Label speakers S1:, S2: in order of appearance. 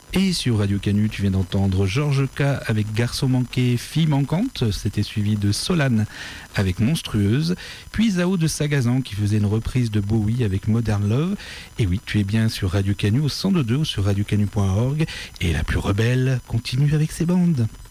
S1: Et sur Radio Canu, tu viens d'entendre Georges K avec Garçon manqué, fille manquante. C'était suivi de Solane avec Monstrueuse. Puis Zao de Sagazan qui faisait une reprise de Bowie avec Modern Love. Et oui, tu es bien sur Radio Canu au 102.2 ou sur radiocanu.org. Et la plus rebelle continue avec ses bandes.